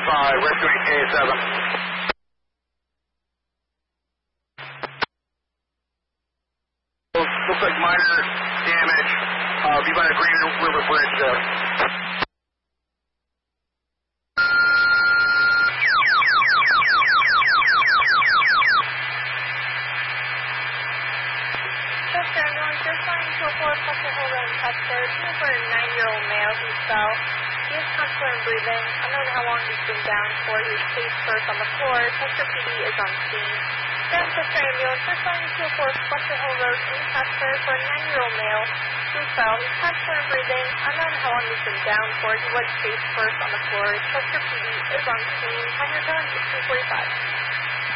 245, rescuing K7. Looks like minor damage. Be by the Green River Bridge there. Just flying to a 4 Foster Holder in Chester, looking for a 9-year-old male who fell. He is constant and breathing. Unknown how long he's been down for. He was placed first on the floor. Chester PD is on scene. Grand Chester ambulance, just flying to a 4 Foster Hill Road in Chester for a 9-year-old male who fell. He's constant and breathing. Unknown how long he's been down for. He was placed first on the floor. Chester PD is on scene. Time your gun is 2:45.